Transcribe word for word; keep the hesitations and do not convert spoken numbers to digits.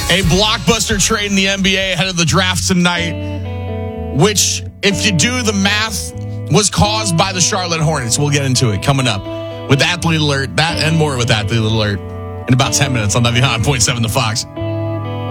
A blockbuster trade in the N B A ahead of the draft tonight, which, if you do the math, was caused by the Charlotte Hornets. We'll get into it coming up with Athlete Alert. That and more with Athlete Alert in about ten minutes on ninety-nine point seven The Fox.